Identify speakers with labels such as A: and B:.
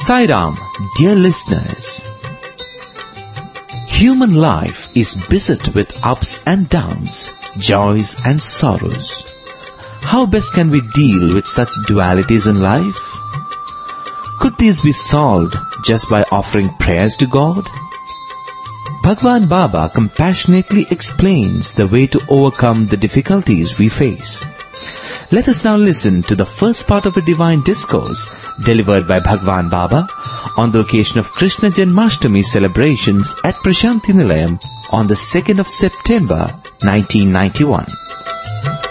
A: Sai Ram, dear listeners. Human life is beset with ups and downs, joys and sorrows. How best can we deal with such dualities in life? Could these be solved just by offering prayers to God? Bhagwan Baba compassionately explains the way to overcome the difficulties we face. Let us now listen to the first part of a divine discourse delivered by Bhagwan Baba on the occasion of Krishna Janmashtami celebrations at Prashanti Nilayam on the 2nd of September 1991.